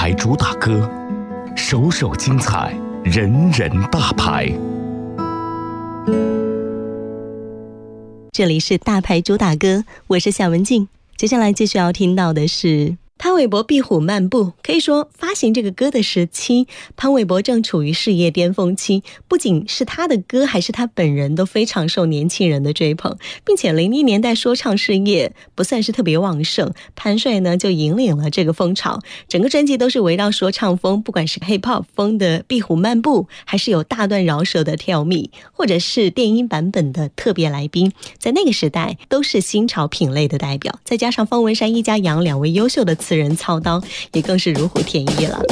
牌主打歌，首首精彩，人人大牌。 这里是大牌主打歌，我是夏文静。接下来继续要听到的是潘玮柏《壁虎漫步》。可以说发行这个歌的时期，潘玮柏正处于事业巅峰期，不仅是他的歌，还是他本人都非常受年轻人的追捧，并且00年代说唱事业不算是特别旺盛，潘帅呢就引领了这个风潮，整个专辑都是围绕说唱风，不管是 Hip-Hop 风的《壁虎漫步》，还是有大段饶舌的 Tell Me， 或者是电音版本的特别来宾，在那个时代都是新潮品类的代表，再加上方文山、易家扬两位优秀的词人操刀，也更是如虎添翼了。